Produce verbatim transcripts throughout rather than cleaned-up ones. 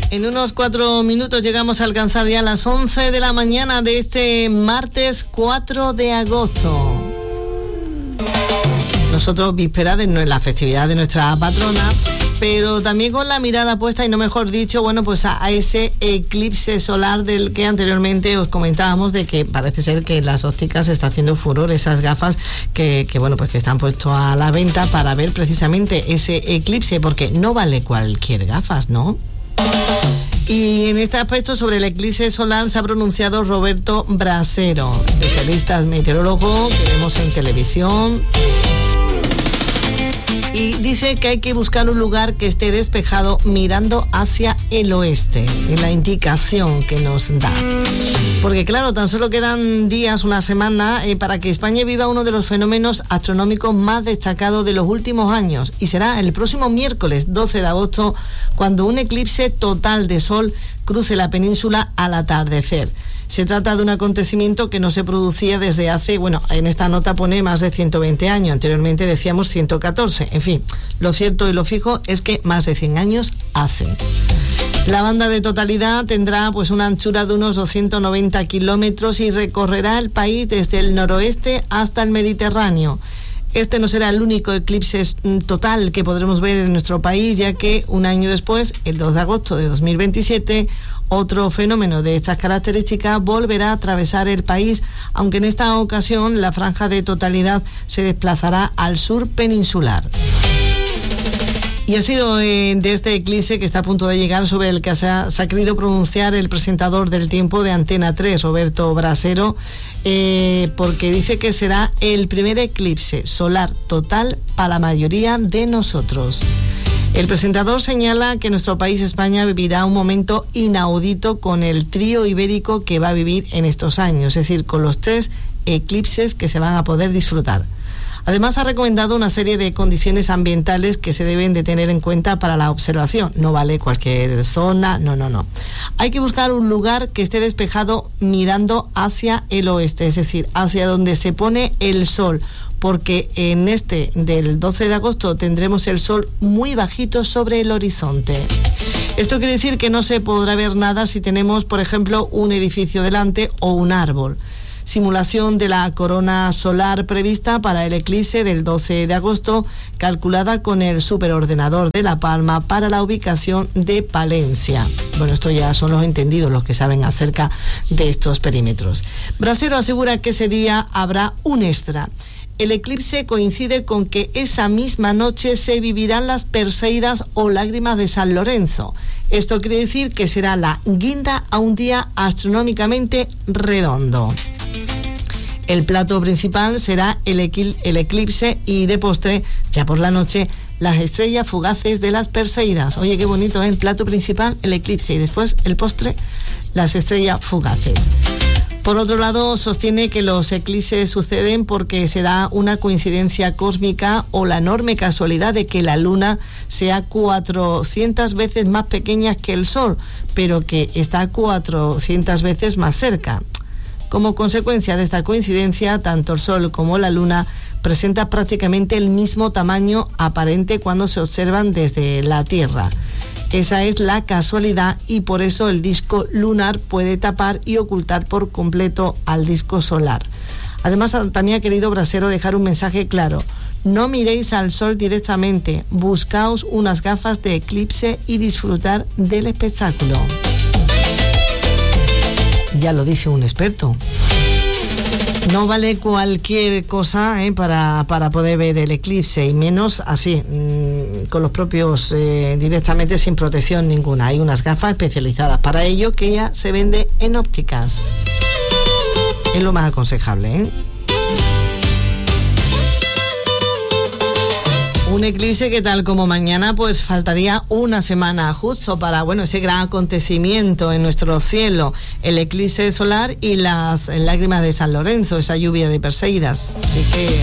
En unos cuatro minutos llegamos a alcanzar ya las once de la mañana de este martes cuatro de agosto. Nosotros víspera de la festividad de nuestra patrona, pero también con la mirada puesta, y no mejor dicho, bueno, pues a, a ese eclipse solar del que anteriormente os comentábamos, de que parece ser que las ópticas está haciendo furor, esas gafas que, que bueno, pues que están puestos a la venta para ver precisamente ese eclipse, porque no vale cualquier gafas, ¿no? Y en este aspecto sobre el eclipse solar se ha pronunciado Roberto Brasero, especialista meteorólogo que vemos en televisión. Y dice que hay que buscar un lugar que esté despejado mirando hacia el oeste, es la indicación que nos da. Porque claro, tan solo quedan días, una semana, eh, para que España viva uno de los fenómenos astronómicos más destacados de los últimos años. Y será el próximo miércoles doce de agosto, cuando un eclipse total de sol cruce la península al atardecer. Se trata de un acontecimiento que no se producía desde hace, bueno, en esta nota pone más de ciento veinte años, anteriormente decíamos ciento catorce, en fin, lo cierto y lo fijo es que más de cien años hace. La banda de totalidad tendrá pues una anchura de unos doscientos noventa kilómetros y recorrerá el país desde el noroeste hasta el Mediterráneo. Este no será el único eclipse total que podremos ver en nuestro país, ya que un año después, el dos de agosto de dos mil veintisiete, otro fenómeno de estas características volverá a atravesar el país, aunque en esta ocasión la franja de totalidad se desplazará al sur peninsular. Y ha sido eh, de este eclipse que está a punto de llegar, sobre el que se ha, se ha querido pronunciar el presentador del tiempo de Antena tres, Roberto Brasero, eh, porque dice que será el primer eclipse solar total para la mayoría de nosotros. El presentador señala que nuestro país, España, vivirá un momento inaudito con el trío ibérico que va a vivir en estos años, es decir, con los tres eclipses que se van a poder disfrutar. Además, ha recomendado una serie de condiciones ambientales que se deben de tener en cuenta para la observación. No vale cualquier zona, no, no, no. Hay que buscar un lugar que esté despejado mirando hacia el oeste, es decir, hacia donde se pone el sol, porque en este del doce de agosto tendremos el sol muy bajito sobre el horizonte. Esto quiere decir que no se podrá ver nada si tenemos, por ejemplo, un edificio delante o un árbol. Simulación de la corona solar prevista para el eclipse del doce de agosto, calculada con el superordenador de La Palma para la ubicación de Palencia. Bueno, esto ya son los entendidos, los que saben acerca de estos perímetros. Brasero asegura que ese día habrá un extra. El eclipse coincide con que esa misma noche se vivirán las Perseidas o lágrimas de San Lorenzo. Esto quiere decir que será la guinda a un día astronómicamente redondo. El plato principal será el, equil- el eclipse y de postre, ya por la noche, las estrellas fugaces de las Perseidas. Oye, qué bonito, ¿eh? El plato principal, el eclipse, y después el postre, las estrellas fugaces. Por otro lado, sostiene que los eclipses suceden porque se da una coincidencia cósmica o la enorme casualidad de que la luna sea cuatrocientas veces más pequeña que el sol, pero que está cuatrocientas veces más cerca. Como consecuencia de esta coincidencia, tanto el Sol como la Luna presentan prácticamente el mismo tamaño aparente cuando se observan desde la Tierra. Esa es la casualidad y por eso el disco lunar puede tapar y ocultar por completo al disco solar. Además, también ha querido Brasero dejar un mensaje claro. No miréis al Sol directamente, buscaos unas gafas de eclipse y disfrutar del espectáculo. Ya lo dice un experto. No vale cualquier cosa eh, para, para poder ver el eclipse, y menos así, mmm, con los propios, eh, directamente sin protección ninguna. Hay unas gafas especializadas para ello que ya se vende en ópticas. Es lo más aconsejable, ¿eh? Un eclipse que, tal como mañana, pues faltaría una semana justo para, bueno, ese gran acontecimiento en nuestro cielo, el eclipse solar y las lágrimas de San Lorenzo, esa lluvia de Perseidas. Así que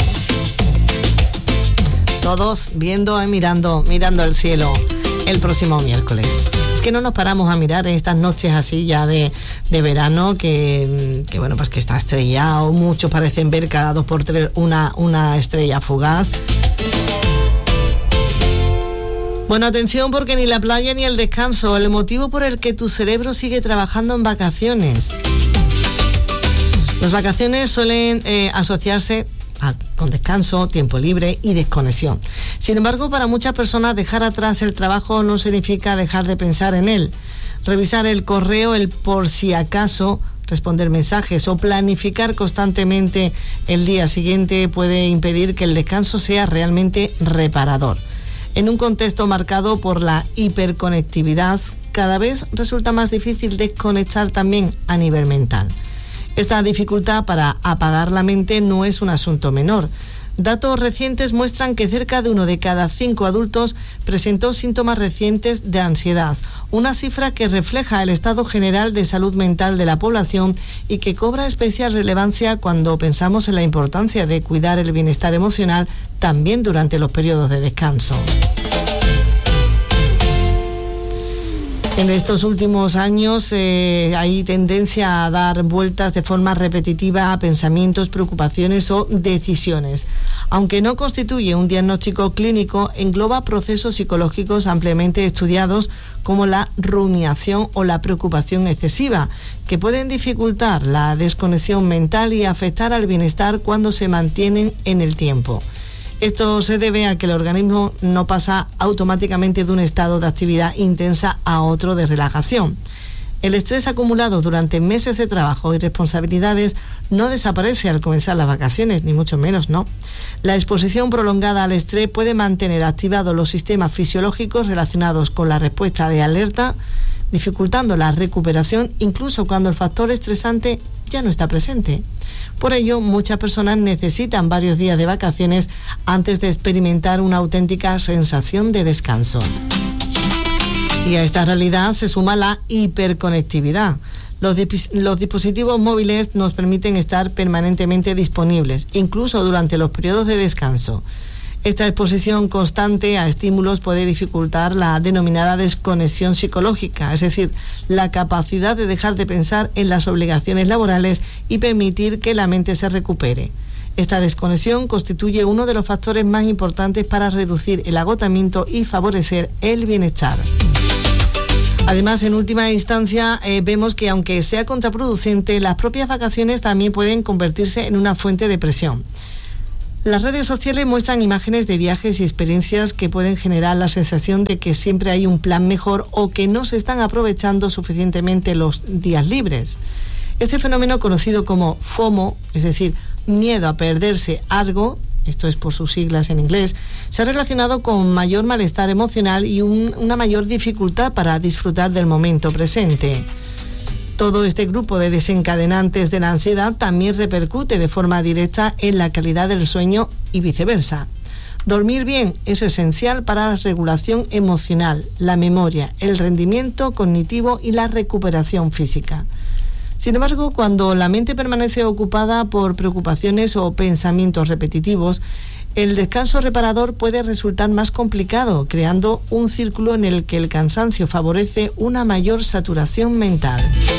todos viendo y mirando, mirando al cielo el próximo miércoles. Es que no nos paramos a mirar en estas noches así ya de, de verano, que, que bueno, pues que está estrellado, muchos parecen ver cada dos por tres una, una estrella fugaz. Bueno, atención, porque ni la playa ni el descanso, el motivo por el que tu cerebro sigue trabajando en vacaciones. Las vacaciones suelen eh, asociarse a, con descanso, tiempo libre y desconexión. Sin embargo, para muchas personas dejar atrás el trabajo no significa dejar de pensar en él. Revisar el correo, el por si acaso, responder mensajes o planificar constantemente el día siguiente puede impedir que el descanso sea realmente reparador. En un contexto marcado por la hiperconectividad, cada vez resulta más difícil desconectar también a nivel mental. Esta dificultad para apagar la mente no es un asunto menor. Datos recientes muestran que cerca de uno de cada cinco adultos presentó síntomas recientes de ansiedad, una cifra que refleja el estado general de salud mental de la población y que cobra especial relevancia cuando pensamos en la importancia de cuidar el bienestar emocional también durante los periodos de descanso. En estos últimos años eh, hay tendencia a dar vueltas de forma repetitiva a pensamientos, preocupaciones o decisiones. Aunque no constituye un diagnóstico clínico, engloba procesos psicológicos ampliamente estudiados como la rumiación o la preocupación excesiva, que pueden dificultar la desconexión mental y afectar al bienestar cuando se mantienen en el tiempo. Esto se debe a que el organismo no pasa automáticamente de un estado de actividad intensa a otro de relajación. El estrés acumulado durante meses de trabajo y responsabilidades no desaparece al comenzar las vacaciones, ni mucho menos, ¿no? La exposición prolongada al estrés puede mantener activados los sistemas fisiológicos relacionados con la respuesta de alerta, dificultando la recuperación incluso cuando el factor estresante ya no está presente. Por ello, muchas personas necesitan varios días de vacaciones antes de experimentar una auténtica sensación de descanso. Y a esta realidad se suma la hiperconectividad. Los, dip- los dispositivos móviles nos permiten estar permanentemente disponibles, incluso durante los periodos de descanso. Esta exposición constante a estímulos puede dificultar la denominada desconexión psicológica, es decir, la capacidad de dejar de pensar en las obligaciones laborales y permitir que la mente se recupere. Esta desconexión constituye uno de los factores más importantes para reducir el agotamiento y favorecer el bienestar. Además, en última instancia, eh, vemos que aunque sea contraproducente, las propias vacaciones también pueden convertirse en una fuente de presión. Las redes sociales muestran imágenes de viajes y experiencias que pueden generar la sensación de que siempre hay un plan mejor o que no se están aprovechando suficientemente los días libres. Este fenómeno, conocido como FOMO, es decir, miedo a perderse algo, esto es por sus siglas en inglés, se ha relacionado con mayor malestar emocional y un, una mayor dificultad para disfrutar del momento presente. Todo este grupo de desencadenantes de la ansiedad también repercute de forma directa en la calidad del sueño y viceversa. Dormir bien es esencial para la regulación emocional, la memoria, el rendimiento cognitivo y la recuperación física. Sin embargo, cuando la mente permanece ocupada por preocupaciones o pensamientos repetitivos, el descanso reparador puede resultar más complicado, creando un círculo en el que el cansancio favorece una mayor saturación mental.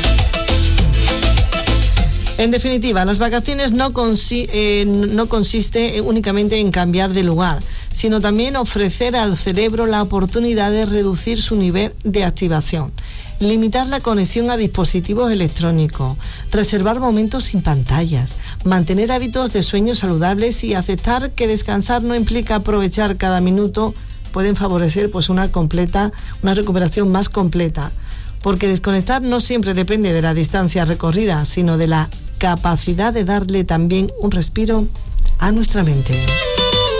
En definitiva, las vacaciones no, consi- eh, no consiste únicamente en cambiar de lugar, sino también ofrecer al cerebro la oportunidad de reducir su nivel de activación, limitar la conexión a dispositivos electrónicos, reservar momentos sin pantallas, mantener hábitos de sueño saludables y aceptar que descansar no implica aprovechar cada minuto, pueden favorecer pues una completa, una recuperación más completa. Porque desconectar no siempre depende de la distancia recorrida, sino de la capacidad de darle también un respiro a nuestra mente.